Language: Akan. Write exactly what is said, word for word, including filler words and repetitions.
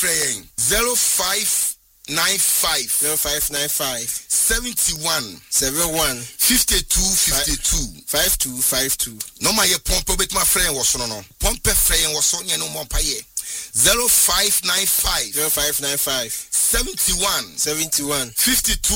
frame zero five nine five zero five nine five seventy-one seventy-one fifty-two fifty-two fifty-two fifty-two. No my pompo bet my friend was no no. Pompe frame was on no more paye. zero five nine five zero five nine five seventy-one seventy-one fifty-two